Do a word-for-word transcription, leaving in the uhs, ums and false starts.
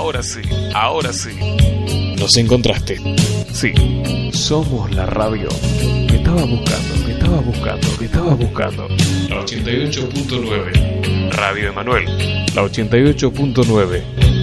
Ahora sí, ahora sí. Nos encontraste. Sí, somos la radio que estaba buscando, que estaba buscando, que estaba buscando. La ochenta y ocho punto nueve. Radio Emanuel, la ochenta y ocho punto nueve.